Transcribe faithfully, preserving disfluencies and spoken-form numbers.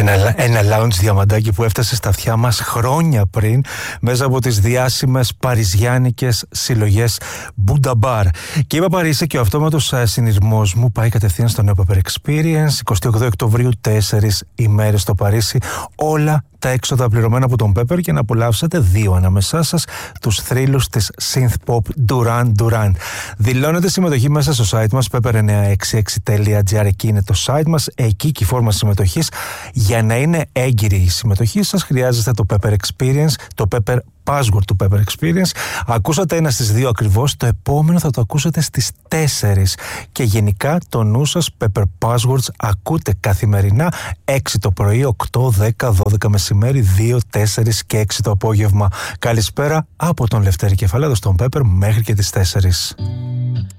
Ένα, ένα lounge διαμαντάκι που έφτασε στα αυτιά μας χρόνια πριν μέσα από τις διάσημες παριζιάνικες συλλογές Buddha Bar. Και είπα Παρίσι και ο αυτόματος συνειρμός μου πάει κατευθείαν στο νέο Pepper Experience. εικοστή ογδόη Οκτωβρίου, τέσσερις ημέρες στο Παρίσι. Όλα τα έξοδα πληρωμένα από τον Pepper για να απολαύσετε δύο ανάμεσά σας τους θρύλους της synth pop Duran Duran. Δηλώνετε συμμετοχή μέσα στο site μας pepper εννιακόσια εξήντα έξι τελεία τζι άρ. Εκεί είναι το site μας, εκεί και η φόρμα συμμετοχής. Για να είναι έγκυρη η συμμετοχή σας χρειάζεστε το Pepper Experience, το Pepper password του Pepper Experience. Ακούσατε ένα στις δύο ακριβώς, το επόμενο θα το ακούσετε στις τέσσερις. Και γενικά το νου σας Pepper Passwords ακούτε καθημερινά έξι το πρωί, οκτώ, δέκα, δώδεκα μεσημέρι, δύο, τέσσερα και έξι το απόγευμα. Καλησπέρα από τον Λευτέρη Κεφαλάδο στον Pepper μέχρι και τις τέσσερις.